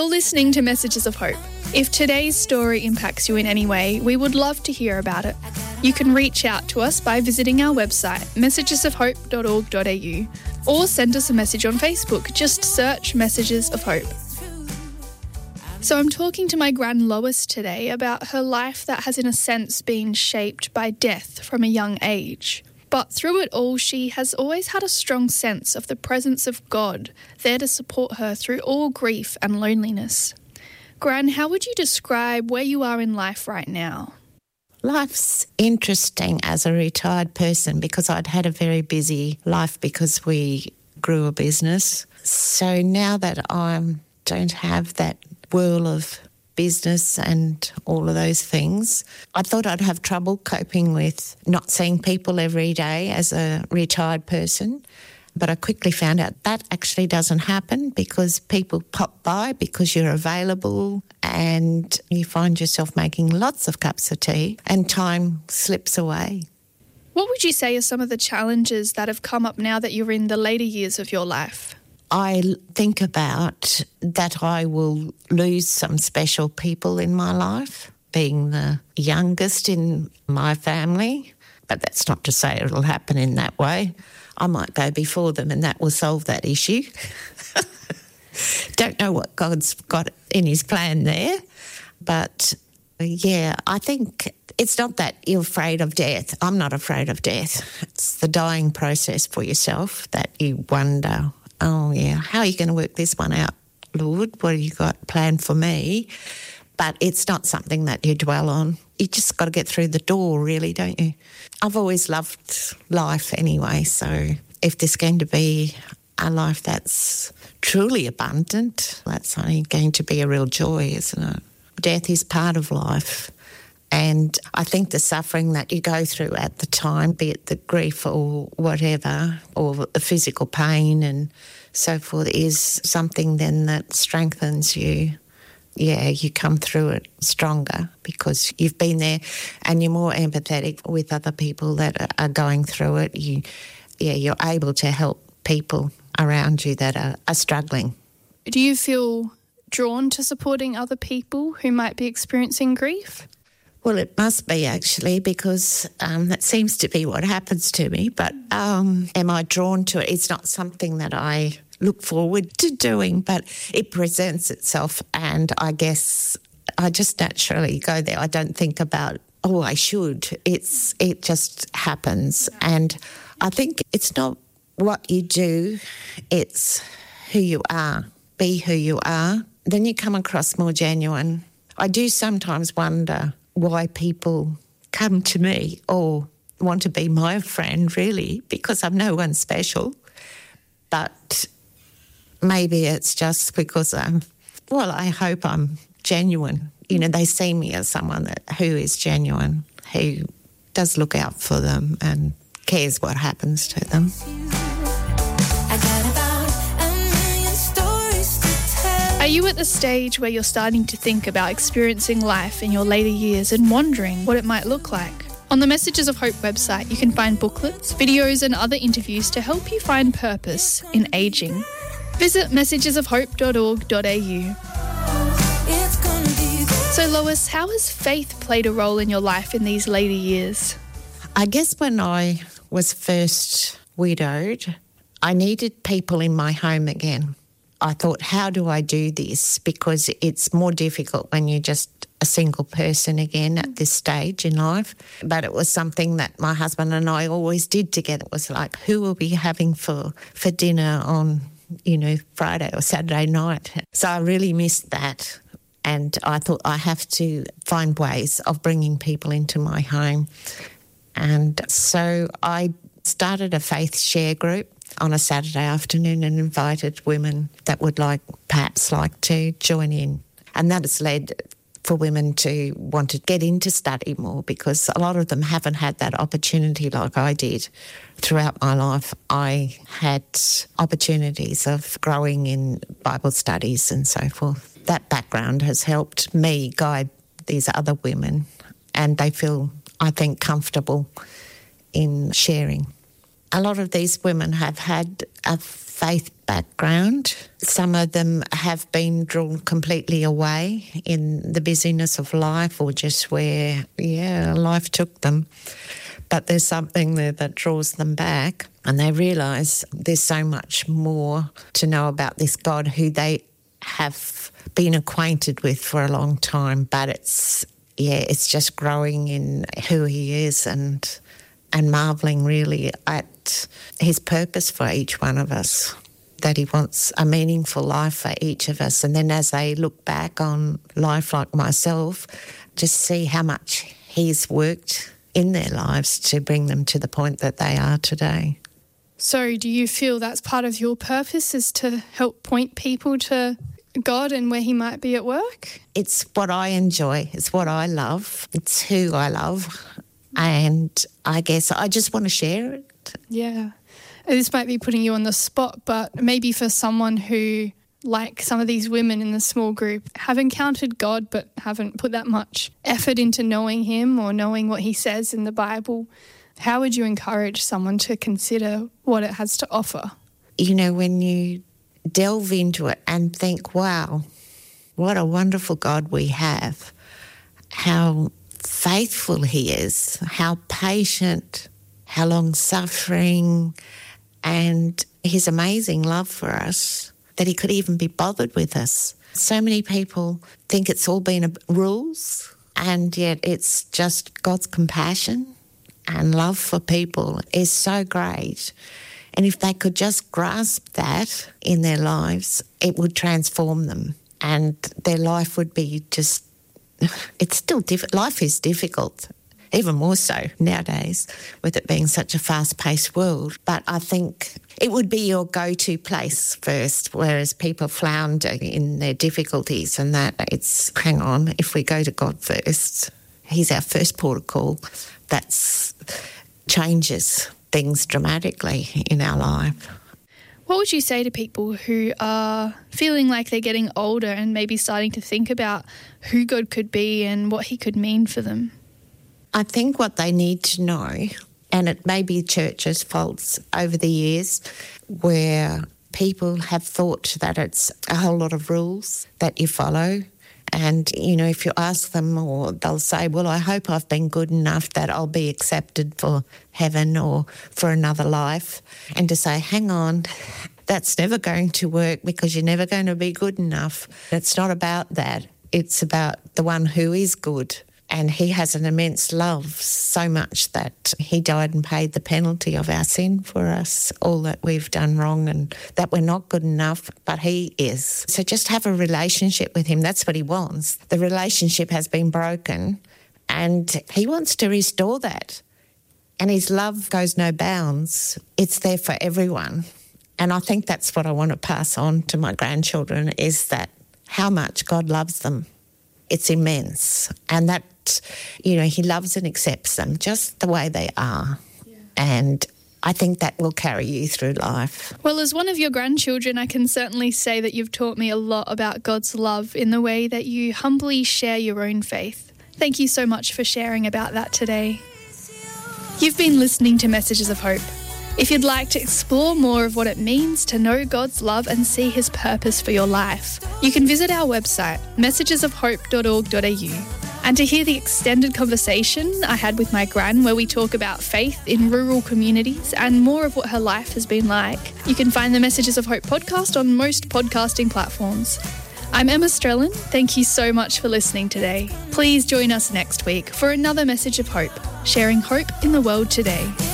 You're listening to Messages of Hope. If today's story impacts you in any way, we would love to hear about it. You can reach out to us by visiting our website, messagesofhope.org.au, or send us a message on Facebook. Just search Messages of Hope. So I'm talking to my Gran Lois today about her life that has, in a sense, been shaped by death from a young age. But through it all, she has always had a strong sense of the presence of God there to support her through all grief and loneliness. Gran, how would you describe where you are in life right now? Life's interesting as a retired person because I'd had a very busy life because we grew a business. So now that I don't have that whirl of business and all of those things, I thought I'd have trouble coping with not seeing people every day as a retired person. But I quickly found out that actually doesn't happen because people pop by because you're available and you find yourself making lots of cups of tea and time slips away. What would you say are some of the challenges that have come up now that you're in the later years of your life? I think about that I will lose some special people in my life, being the youngest in my family. But that's not to say it'll happen in that way. I might go before them and that will solve that issue. Don't know what God's got in his plan there. But, yeah, I think it's not that you're afraid of death. I'm not afraid of death. It's the dying process for yourself that you wonder, oh, yeah, how are you going to work this one out, Lord? What have you got planned for me? But it's not something that you dwell on. You just got to get through the door, really, don't you? I've always loved life anyway, so if there's going to be a life that's truly abundant, that's only going to be a real joy, isn't it? Death is part of life. And I think the suffering that you go through at the time, be it the grief or whatever, or the physical pain and so forth, is something then that strengthens you. Yeah, you come through it stronger because you've been there and you're more empathetic with other people that are going through it. You're able to help people around you that are struggling. Do you feel drawn to supporting other people who might be experiencing grief? Well, it must be actually because that seems to be what happens to me. But am I drawn to it? It's not something that I look forward to doing, but it presents itself and I guess I just naturally go there. I don't think about, oh, I should. It just happens. And I think it's not what you do, it's who you are. Be who you are. Then you come across more genuine. I do sometimes wonder why people come to me or want to be my friend, really, because I'm no one special. But maybe it's just because I hope I'm genuine. You know, they see me as someone who is genuine, who does look out for them and cares what happens to them. Are you at the stage where you're starting to think about experiencing life in your later years and wondering what it might look like? On the Messages of Hope website, you can find booklets, videos and other interviews to help you find purpose in ageing. Visit messagesofhope.org.au. So Lois, how has faith played a role in your life in these later years? I guess when I was first widowed, I needed people in my home again. I thought, how do I do this? Because it's more difficult when you're just a single person again at this stage in life. But it was something that my husband and I always did together. It was like, who will we having for dinner on, Friday or Saturday night? So I really missed that. And I thought I have to find ways of bringing people into my home. And so I started a faith share group on a Saturday afternoon and invited women that would perhaps like to join in. And that has led for women to want to get into study more because a lot of them haven't had that opportunity like I did. Throughout my life, I had opportunities of growing in Bible studies and so forth. That background has helped me guide these other women and they feel, I think, comfortable in sharing. A lot of these women have had a faith background. Some of them have been drawn completely away in the busyness of life or just where, life took them. But there's something there that draws them back and they realise there's so much more to know about this God who they have been acquainted with for a long time, but it's just growing in who he is and marvelling really at his purpose for each one of us, that he wants a meaningful life for each of us. And then as they look back on life like myself, just see how much he's worked in their lives to bring them to the point that they are today. So do you feel that's part of your purpose, is to help point people to God and where he might be at work? It's what I enjoy. It's what I love. It's who I love. And I guess I just want to share it. Yeah. This might be putting you on the spot, but maybe for someone who, like some of these women in the small group, have encountered God but haven't put that much effort into knowing him or knowing what he says in the Bible, how would you encourage someone to consider what it has to offer? You know, when you delve into it and think, wow, what a wonderful God we have, how faithful he is, how patient, how long-suffering, and his amazing love for us, that he could even be bothered with us. So many people think it's all been rules, and yet it's just God's compassion and love for people is so great. And if they could just grasp that in their lives, it would transform them and their life would be just, it's still life is difficult, even more so nowadays with it being such a fast-paced world. But I think it would be your go-to place first, whereas people flounder in their difficulties and that it's, hang on, if we go to God first, he's our first port of call. That changes things dramatically in our life. What would you say to people who are feeling like they're getting older and maybe starting to think about who God could be and what he could mean for them? I think what they need to know, and it may be churches' faults over the years, where people have thought that it's a whole lot of rules that you follow. And, you know, if you ask them, or they'll say, well, I hope I've been good enough that I'll be accepted for heaven or for another life. And to say, hang on, that's never going to work because you're never going to be good enough. It's not about that. It's about the one who is good. And he has an immense love, so much that he died and paid the penalty of our sin for us, all that we've done wrong and that we're not good enough, but he is. So just have a relationship with him. That's what he wants. The relationship has been broken and he wants to restore that. And his love goes no bounds. It's there for everyone. And I think that's what I want to pass on to my grandchildren, is that how much God loves them. It's immense. And that, you know, he loves and accepts them just the way they are. Yeah. And I think that will carry you through life. Well, as one of your grandchildren, I can certainly say that you've taught me a lot about God's love in the way that you humbly share your own faith. Thank you so much for sharing about that today. You've been listening to Messages of Hope. If you'd like to explore more of what it means to know God's love and see his purpose for your life, you can visit our website, messagesofhope.org.au. And to hear the extended conversation I had with my gran, where we talk about faith in rural communities and more of what her life has been like, you can find the Messages of Hope podcast on most podcasting platforms. I'm Emma Strelin. Thank you so much for listening today. Please join us next week for another Message of Hope, sharing hope in the world today.